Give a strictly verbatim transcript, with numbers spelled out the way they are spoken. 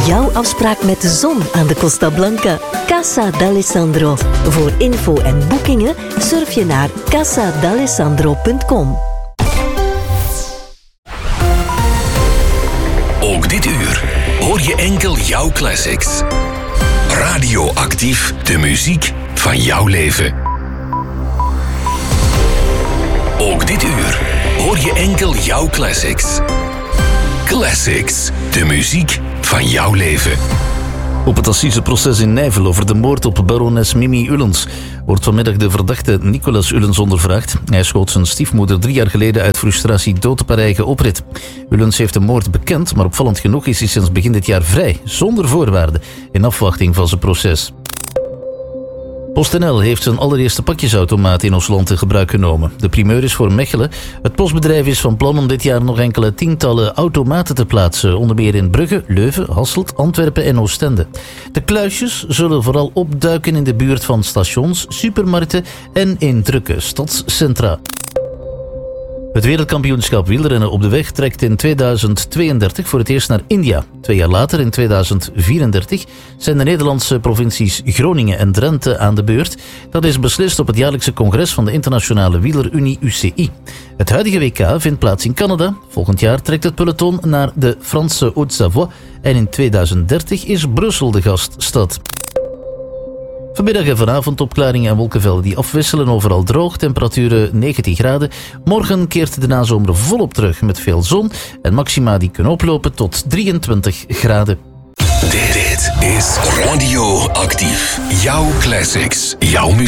jouw afspraak met de zon aan de Costa Blanca. Casa d'Alessandro. Voor info en boekingen surf je naar casa d'alessandro punt com. Ook dit uur hoor je enkel jouw classics. Radioactief, de muziek van jouw leven. Ook dit uur hoor je enkel jouw classics. Classics, de muziek van jouw leven. Op het assiseproces in Nijvel over de moord op barones Mimi Ullens wordt vanmiddag de verdachte Nicolas Ullens ondervraagd. Hij schoot zijn stiefmoeder drie jaar geleden uit frustratie dood op haar eigen oprit. Ullens heeft de moord bekend, maar opvallend genoeg is hij sinds begin dit jaar vrij, zonder voorwaarden, in afwachting van zijn proces. PostNL heeft zijn allereerste pakjesautomaat in ons land in gebruik genomen. De primeur is voor Mechelen. Het postbedrijf is van plan om dit jaar nog enkele tientallen automaten te plaatsen, onder meer in Brugge, Leuven, Hasselt, Antwerpen en Oostende. De kluisjes zullen vooral opduiken in de buurt van stations, supermarkten en in drukke stadscentra. Het wereldkampioenschap wielrennen op de weg trekt in tweeduizend tweeëndertig voor het eerst naar India. Twee jaar later, in tweeduizend vierendertig, zijn de Nederlandse provincies Groningen en Drenthe aan de beurt. Dat is beslist op het jaarlijkse congres van de Internationale Wielerunie U C I. Het huidige W K vindt plaats in Canada. Volgend jaar trekt het peloton naar de Franse Haute-Savoie en in tweeduizend dertig is Brussel de gaststad. Vanmiddag en vanavond opklaringen en wolkenvelden die afwisselen, overal droog, temperaturen negentien graden. Morgen keert de nazomer volop terug met veel zon en maxima die kunnen oplopen tot drieëntwintig graden. Dit is Radioactief. Jouw classics, jouw muziek.